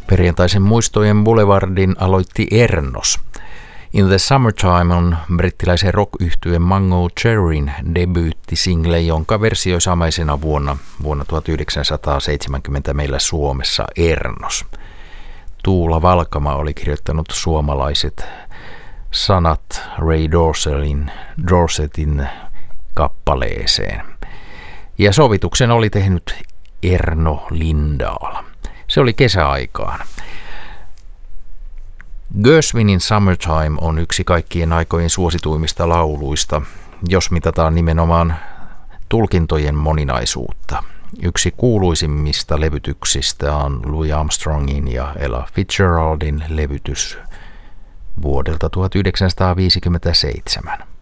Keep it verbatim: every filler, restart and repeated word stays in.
Perjantaisen muistojen boulevardin aloitti Ernos. In the Summertime on brittiläisen rock-yhtye Mango Cherryn debyyttisingle, jonka versioi samaisena vuonna, vuonna tuhatyhdeksänsataaseitsemänkymmentä meillä Suomessa Ernos. Tuula Valkama oli kirjoittanut suomalaiset sanat Ray Dorsetin, Dorsetin kappaleeseen. Ja sovituksen oli tehnyt Erno Lindahl. Se oli kesäaikaan. Gershwinin Summertime on yksi kaikkien aikojen suosituimmista lauluista, jos mitataan nimenomaan tulkintojen moninaisuutta. Yksi kuuluisimmista levytyksistä on Louis Armstrongin ja Ella Fitzgeraldin levytys vuodelta tuhatyhdeksänsataaviisikymmentäseitsemän.